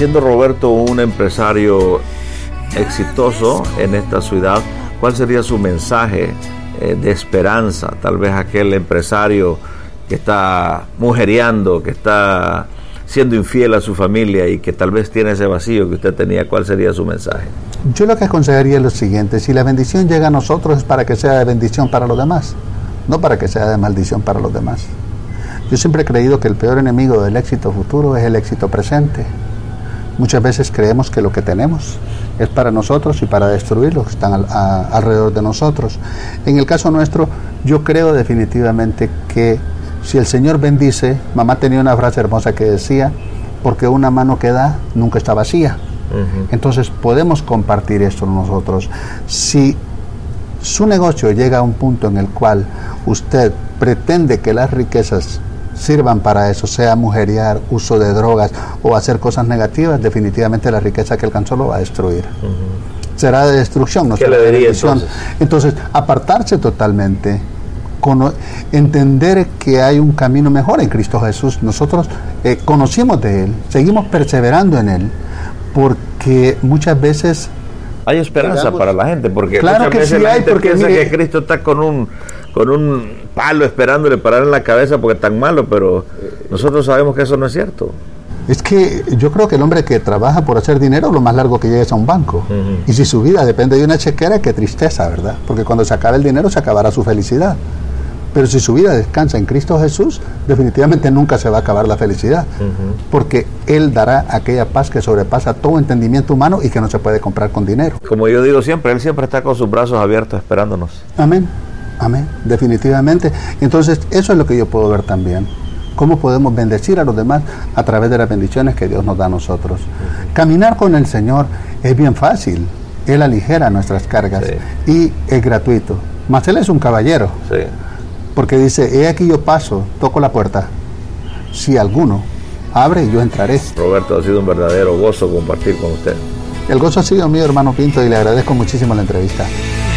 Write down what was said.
siendo Roberto un empresario exitoso en esta ciudad, ¿cuál sería su mensaje de esperanza? Tal vez aquel empresario que está mujeriando, que está siendo infiel a su familia y que tal vez tiene ese vacío que usted tenía, ¿cuál sería su mensaje? Yo lo que aconsejaría es lo siguiente: si la bendición llega a nosotros es para que sea de bendición para los demás, no para que sea de maldición para los demás. Yo siempre he creído que el peor enemigo del éxito futuro es el éxito presente. Muchas veces creemos que lo que tenemos es para nosotros y para destruir los que están alrededor de nosotros. En el caso nuestro, yo creo definitivamente que si el Señor bendice, mamá tenía una frase hermosa que decía, porque una mano que da nunca está vacía. Entonces podemos compartir esto nosotros. Si su negocio llega a un punto en el cual usted pretende que las riquezas sirvan para eso, sea mujeriar, uso de drogas o hacer cosas negativas, definitivamente la riqueza que alcanzó lo va a destruir. Será de destrucción, no será de bendición. Entonces, apartarse totalmente, entender que hay un camino mejor en Cristo Jesús. Nosotros conocimos de Él, seguimos perseverando en Él, porque muchas veces hay esperanza, digamos, para la gente, porque claro muchas que veces sí la hay, gente porque piensa mire, que Cristo está con un palo esperándole parar en la cabeza porque es tan malo, pero nosotros sabemos que eso no es cierto. Es que yo creo que el hombre que trabaja por hacer dinero, lo más largo que llega es a un banco. Y si su vida depende de una chequera, qué tristeza, ¿verdad? Porque cuando se acabe el dinero, se acabará su felicidad. Pero si su vida descansa en Cristo Jesús, definitivamente nunca se va a acabar la felicidad. Porque Él dará aquella paz que sobrepasa todo entendimiento humano y que no se puede comprar con dinero. Como yo digo siempre, Él siempre está con sus brazos abiertos esperándonos. Amén, amén, definitivamente. Entonces, eso es lo que yo puedo ver también. Cómo podemos bendecir a los demás a través de las bendiciones que Dios nos da a nosotros. Caminar con el Señor es bien fácil. Él aligera nuestras cargas, sí, y es gratuito. Mas Él es un caballero. Sí. Porque dice, he aquí yo paso, toco la puerta. Si alguno abre, yo entraré. Roberto, ha sido un verdadero gozo compartir con usted. El gozo ha sido mío, hermano Pinto, y le agradezco muchísimo la entrevista.